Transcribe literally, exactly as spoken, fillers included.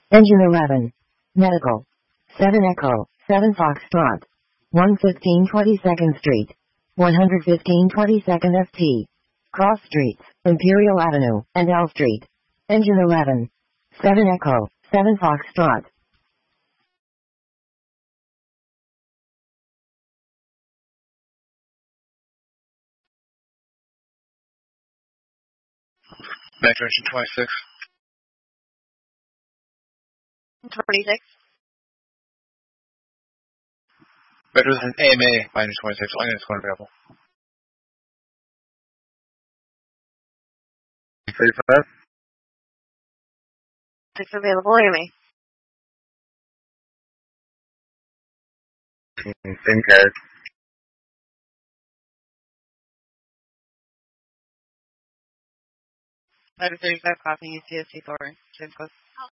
Engine eleven. Medical. seven Echo, seven Foxtrot. one fifteen twenty-second Street. one fifteen twenty-second F T. Cross Streets, Imperial Avenue, and L Street. Engine eleven. seven Echo, seven Foxtrot. Metro Engine twenty-six. twenty-six. Metro is an A M A by Engine twenty-six. Only is one available. thirty-five. Six available, A M A. Same card. Five thirty-five copy, U C S C four. Same code.